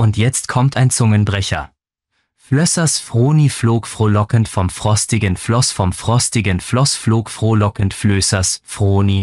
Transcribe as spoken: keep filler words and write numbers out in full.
Und jetzt kommt ein Zungenbrecher. Flössers Froni flog frohlockend vom frostigen Floss, vom frostigen Floss flog frohlockend Flößers Froni